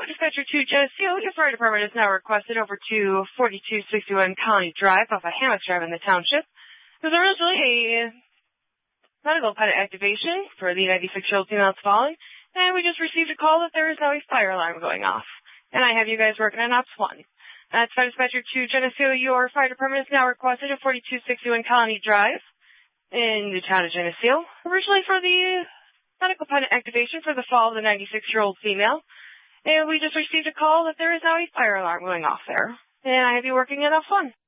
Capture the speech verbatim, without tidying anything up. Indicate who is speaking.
Speaker 1: Dispatcher two Geneseo, your fire department is now requested over to forty-two sixty-one Colony Drive off of Hammock Drive in the township. There's originally a medical pilot activation for the ninety-six-year-old female that's falling, and we just received a call that there is now a fire alarm going off. And I have you guys working on Ops one. That's Fire Dispatcher two Geneseo, your fire department is now requested at forty-two sixty-one Colony Drive in the town of Geneseo, originally for the medical pilot activation for the fall of the ninety-six-year-old female. And we just received a call that there is now a fire alarm going off there. And I have you working at Ops one.